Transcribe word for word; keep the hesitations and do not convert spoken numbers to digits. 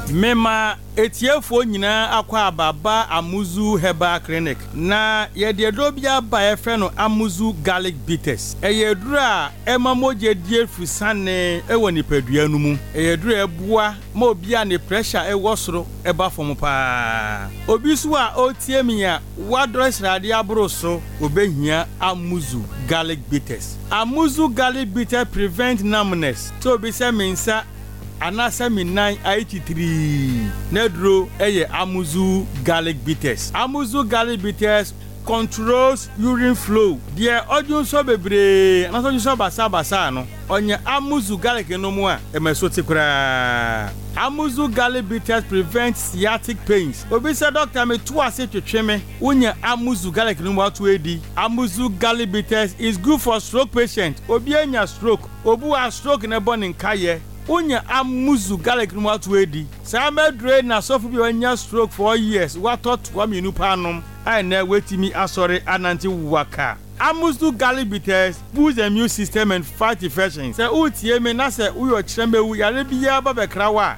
Mema etiefo nyina akwa ababa Amuzu Herbal Clinic na yede dobia ba efe no Amuzu Garlic Bitters. Eyedura ema moje die fusane ewo nipadua no mu. Eyedura ebua ma obia ne pressure ewo soro eba fom pa. Obi so a otie mi a wadress rade abro so obehia Amuzu Garlic Bitters. Amuzu Garlic Bitters prevent numbness. So be say mensa anasa minan eighty-three nedro eye Amuzu Garlic Bitters. Amuzu Garlic Bitters controls urine flow. Die odun so bebre anaso so basa basa no onye Amuzu Garlic no mu a emeso tikura. Amuzu Garlic Bitters prevent sciatic pains. Obi say doctor me to ase twetwe me unya Amuzu Garlic no mu atu edi. Amuzu Garlic Bitters is good for stroke patient. Obi anya stroke, obu a stroke na born nkaye. Unya Amuzu Garlic no atu edi. Sa medre na sofu bi anya stroke for years. What thought wa minu panom. I na wetimi asore ananti waka. Amuzu Garlic Bitters boost the immune system and fight infections. Say utie me na say uyo chembe u yare biya ba bekrawa